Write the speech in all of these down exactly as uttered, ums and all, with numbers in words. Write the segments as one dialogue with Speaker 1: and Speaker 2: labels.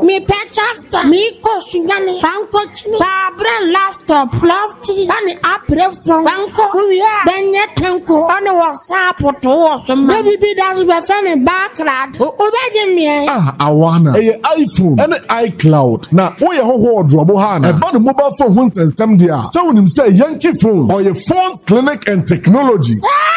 Speaker 1: Me pechasta. Me kosunyani. Fanko chini. Babre laptop. Lofty. Ani apre from. Fanko. Uya. Benye tenko. Ani WhatsApp to WhatsApp. Baby be that's be funny backrad. Ubeje me.
Speaker 2: Ah, awana. Eye iPhone. Any iCloud. Na oye ho ho drobo hana. Eba no mobile phone hun sensem dia. So unim say Yankee phone or your phone's clinic and technology.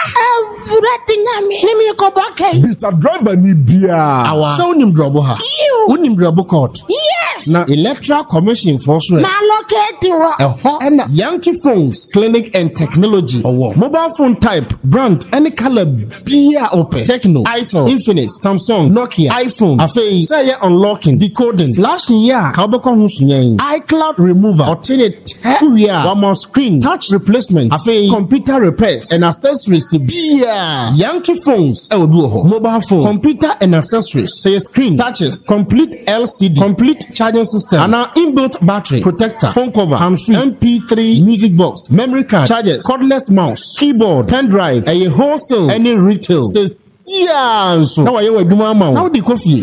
Speaker 2: Bisa driver ni bia.
Speaker 3: Awa. So unim drobo ha. Unim drobo court.
Speaker 1: Yes.
Speaker 3: Na Electoral Commission for sure.
Speaker 1: Na locate wa.
Speaker 3: Eho and Yankee phones clinic and technology. Owo. Mobile phone type, brand, any color bia open. Techno, Itel, Infinix, Samsung, Nokia, iPhone. Afei say unlocking, decoding, flashing ya. Kaboko hunsunyen. iCloud remover. Alternate area. One more screen. Touch replacement. Afei computer repairs and accessories bia. Yankee phones. E oduo. Mobile phone, computer and accessories. Say screen, touches, complete L C D, complete charging system, and our inbuilt battery, protector, phone cover, hands-free, M P three, music box, memory card, chargers, cordless mouse, keyboard, pen drive, a wholesale, any retail. Says yeah, so now I will do my mouth. How the coffee?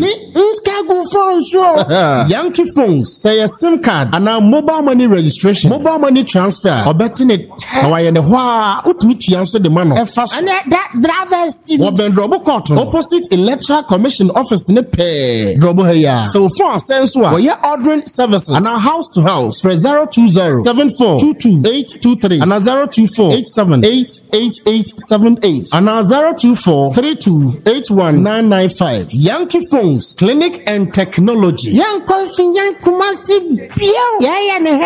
Speaker 3: Yankee phones say a SIM card and now mobile money registration, mobile money transfer, or betting it. Now I know why would meet you answer the man. And
Speaker 1: that driver see
Speaker 3: what ben Drobo Court opposite Electoral Commission office in the pay Drobo here. So for sense we are ordering services and our house to house for zero two zero seven four two two eight two three and zero two four eight seven eight eight eight seven eight and zero two four three two eight one nine nine five. Yankee phones, clinic and technology.
Speaker 1: Young Kumasi Bio. Yeah, yeah,